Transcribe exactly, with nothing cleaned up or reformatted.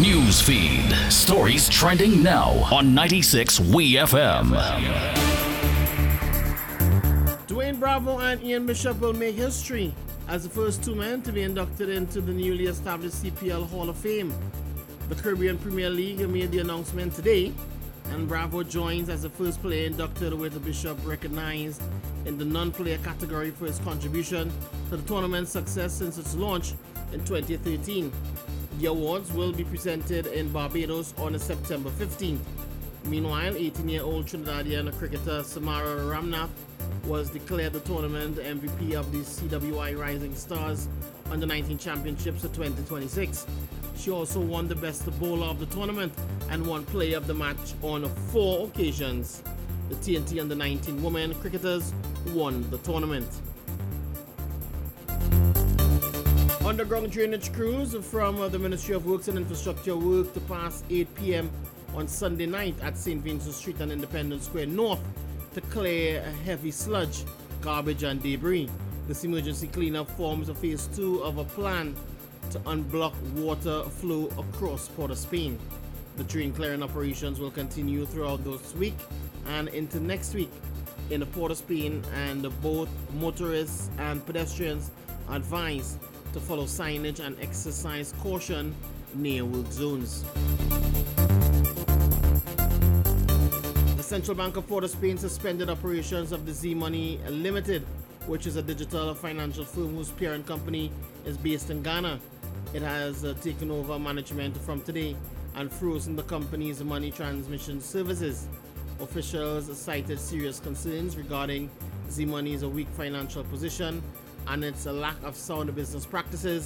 News feed. Stories trending now on ninety-six W E F M. Dwayne Bravo and Ian Bishop will make history as the first two men to be inducted into the newly established C P L Hall of Fame. The Caribbean Premier League made the announcement today, and Bravo joins as the first player inducted, with the Bishop recognized in the non-player category for his contribution to the tournament's success since its launch in twenty thirteen. The awards will be presented in Barbados on September fifteenth. Meanwhile, eighteen-year-old Trinidadian cricketer Samara Ramnath was declared the tournament M V P of the C W I Rising Stars Under nineteen Championships of twenty twenty-six. She also won the best bowler of the tournament and won player of the match on four occasions. The T N T Under nineteen women cricketers won the tournament. Underground drainage crews from the Ministry of Works and Infrastructure worked past eight p.m. on Sunday night at Saint Vincent Street and Independence Square North to clear heavy sludge, garbage and debris. This emergency cleanup forms a phase two of a plan to unblock water flow across Port of Spain. The drain clearing operations will continue throughout this week and into next week in the Port of Spain, and both motorists and pedestrians are advised to follow signage and exercise caution near work zones. The Central Bank of Port of Spain suspended operations of the Z-Money Limited, which is a digital financial firm whose parent company is based in Ghana. It has uh, taken over management from today and frozen the company's money transmission services. Officials cited serious concerns regarding Z-Money's weak financial position and its lack of sound business practices